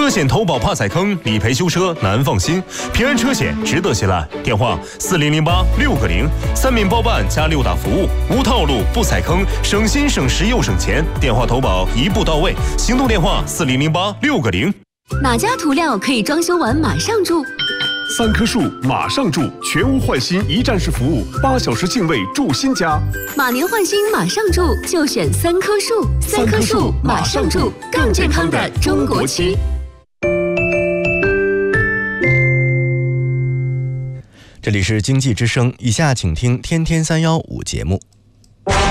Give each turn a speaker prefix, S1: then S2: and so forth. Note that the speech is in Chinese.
S1: 车险投保怕踩坑，理赔修车难放心。平安车险值得信赖。电话4008-6个0，3名包办加6大服务，无套路不踩坑，省心省时又省钱。电话投保一步到位，行动电话4008-6个0。
S2: 哪家涂料可以装修完马上住
S3: ？3棵树马上住，全屋换新一站式服务，8小时净位住新家。
S2: 马年换新马上住，就选3棵树。3棵树马上住，更健康的中国区。
S4: 这里是经济之声，以下请听天天315节目。